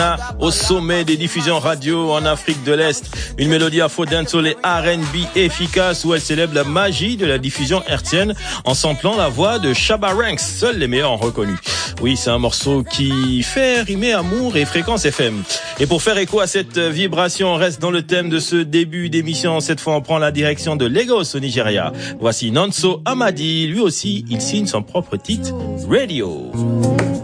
Au sommet des diffusions radio en Afrique de l'Est, une mélodie afro dancehall et R&B efficace où elle célèbre la magie de la diffusion hertzienne en samplant la voix de Shabba Ranks. Seuls les meilleurs ont reconnu. Oui, c'est un morceau qui fait rimer amour et fréquence FM. Et pour faire écho à cette vibration, on reste dans le thème de ce début d'émission. Cette fois, on prend la direction de Lagos au Nigeria. Voici Nonso Amadi. Lui aussi, il signe son propre titre, Radio.